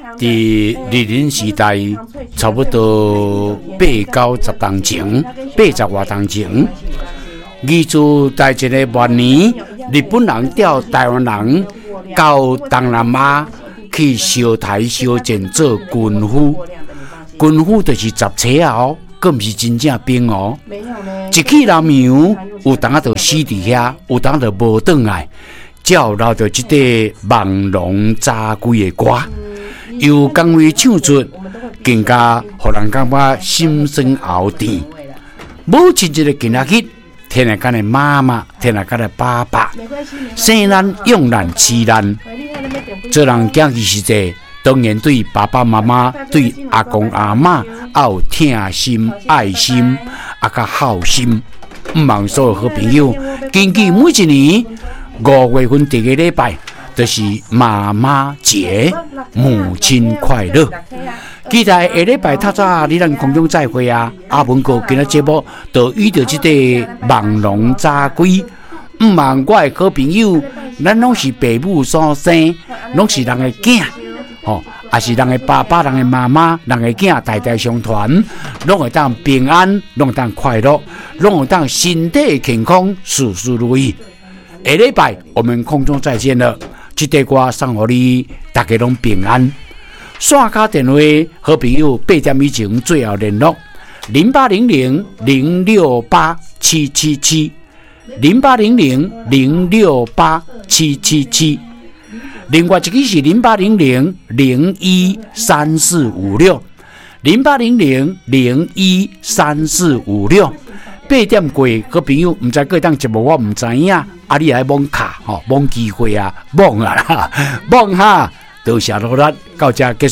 在日治时代差不多8、90年前，80多年前，义自在一个末年，日本人调台湾人到东南亚去烧台烧建做军夫，军夫就是杂车哦，佫毋是真正兵哦。一去南洋，有当就死伫遐，有当就无转来，才有留着即个望龙扎龟的歌，由江威唱出，更加互人感觉心酸喉甜。母亲节的今仔日，天下间的妈妈，天下间的爸爸，生咱、养咱、饲咱，做人囝己时节，当然对爸爸妈妈、对阿公阿嬷要有疼心、爱心，甲孝心。毋望所有好朋友，根据每一年5月份第一个礼拜，就是妈妈节，母亲快乐。期待下礼拜透早你咱空中再会啊！阿文哥今日节目就遇到这个望龙扎龟，毋望我的好朋友，咱拢是父母所生，拢是人的囝，也是人的爸爸、人的妈妈、人的囝，代代相传，拢会当平安，拢会当快乐，拢会当身体健康，事事如意。下礼拜我们空中再见了，这个歌送予你，大家拢平安。线卡电话，好朋友8点以前最后联络0800-068-777，0800-068-777。另外一个是0800-013456，0800-013456。8点过，好朋友唔知过档节目我唔知影，你来蒙卡，蒙机会啊，蒙啊啦，蒙哈，多谢努力，到这结束。